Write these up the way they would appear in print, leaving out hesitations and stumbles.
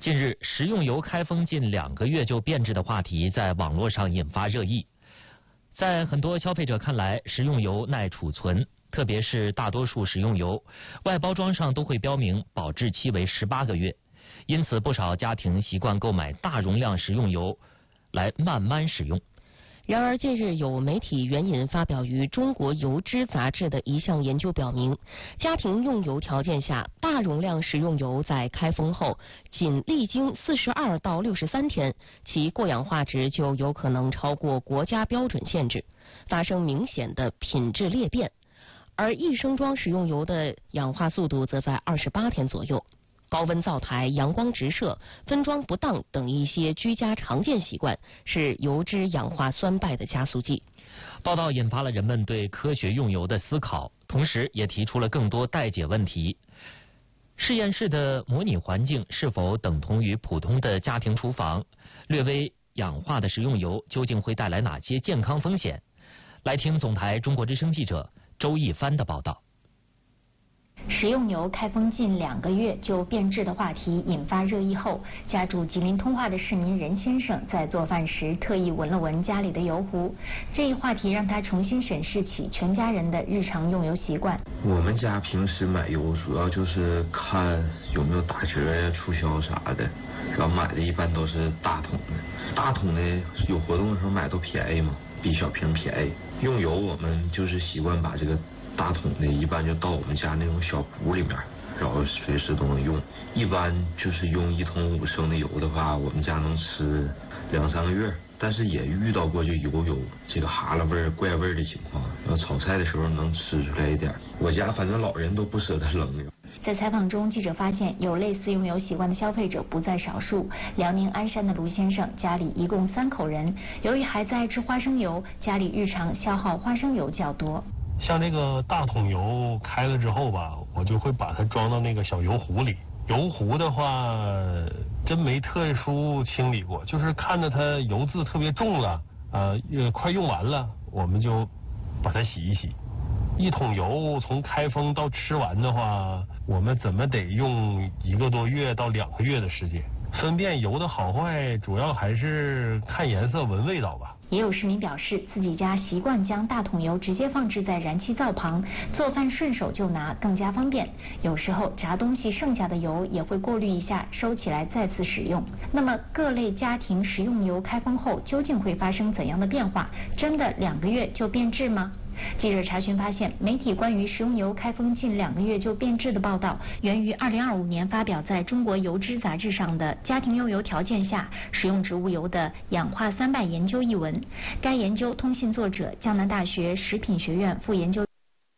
近日，食用油开封近2个月就变质的话题在网络上引发热议。在很多消费者看来，食用油耐储存，特别是大多数食用油，外包装上都会标明保质期为18个月，因此不少家庭习惯购买大容量食用油来慢慢使用。 然而，近日有媒体援引发表于《中国油脂》杂志的一项研究表明，家庭用油条件下，大容量食用油在开封后，仅历经42到63天，其过氧化值就有可能超过国家标准限制，发生明显的品质裂变，而1升装食用油的氧化速度则在28天左右。高温灶台、阳光直射、分装不当等一些居家常见习惯是油脂氧化酸败的加速剂。 报道引发了人们对科学用油的思考，同时也提出了更多待解问题。实验室的模拟环境是否等同于普通的家庭厨房？略微氧化的食用油究竟会带来哪些健康风险？来听总台中国之声记者周一帆的报道。 食用油开封近2个月就变质的话题引发热议后，家住吉林通化的市民任先生在做饭时特意闻了闻家里的油壶，这一话题让他重新审视起全家人的日常用油习惯。 我们家平时买油主要就是看有没有打折呀、促销啥的，然后买的一般都是大桶的。大桶的有活动的时候买都便宜嘛，比小瓶便宜。用油我们就是习惯把这个大桶的一般就倒我们家那种小壶里面，然后随时都能用。一般就是用1桶5升的油的话，我们家能吃2、3个月。但是也遇到过就油有这个哈喇味儿、怪味儿的情况，要炒菜的时候能吃出来一点。我家反正老人都不舍得扔。 在采访中，记者发现有类似用油习惯的消费者不在少数。辽宁鞍山的卢先生家里一共3口人，由于孩子爱吃花生油，家里日常消耗花生油较多。 像这个大桶油开了之后吧，我就会把它装到那个小油壶里。油壶的话，真没特殊清理过，就是看着它油渍特别重了，快用完了，我们就把它洗一洗。1桶油从开封到吃完的话，我们怎么得用1个多月到2个月的时间。分辨油的好坏，主要还是看颜色、闻味道吧。 也有市民表示，自己家习惯将大桶油直接放置在燃气灶旁，做饭顺手就拿，更加方便。有时候炸东西剩下的油也会过滤一下，收起来再次使用。那么各类家庭食用油开封后究竟会发生怎样的变化？真的2个月就变质吗？记者查询发现，媒体关于食用油开封近2个月就变质的报道，源于2025年发表在中国油脂杂志上的《家庭用油条件下食用植物油的氧化酸败研究》一文。该研究通信作者江南大学食品学院副研究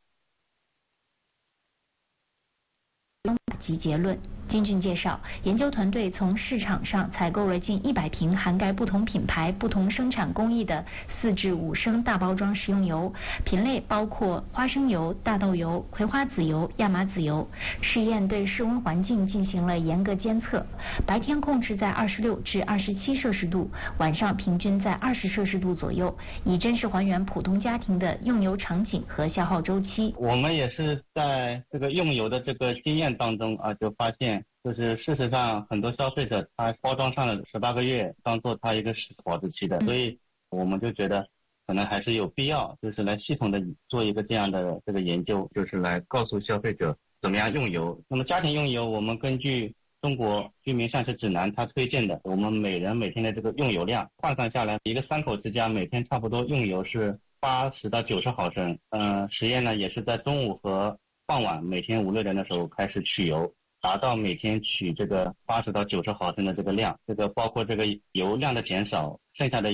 及结论。金俊介绍，研究团队从市场上采购了近100瓶涵盖不同品牌、不同生产工艺的4至5升大包装食用油，品类包括花生油、大豆油、葵花籽油、亚麻籽油。试验对室温环境进行了严格监测，白天控制在26至27摄氏度，晚上平均在20摄氏度左右，以真实还原普通家庭的用油场景和消耗周期。 我们也是在这个用油的这个经验当中就发现，就是事实上很多消费者他包装上的18个月当做他一个保质期的，所以我们就觉得可能还是有必要，就是来系统的做一个这样的这个研究，就是来告诉消费者怎么样用油。那么家庭用油，我们根据中国居民膳食指南它推荐的我们每人每天的这个用油量换算下来，一个3口之家每天差不多用油是80到90毫升。实验呢也是在中午和傍晚每天5、6点的时候开始取油，达到每天取这个80到90毫升的这个量，这个包括这个油量的减少，剩下的